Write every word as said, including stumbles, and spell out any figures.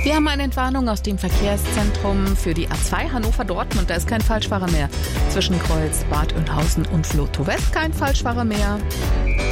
Wir haben eine Entwarnung aus dem Verkehrszentrum für die A zwei Hannover-Dortmund. Da ist kein Falschfahrer mehr. Zwischen Kreuz, Bad Oeynhausen und Vlotho West kein Falschfahrer mehr.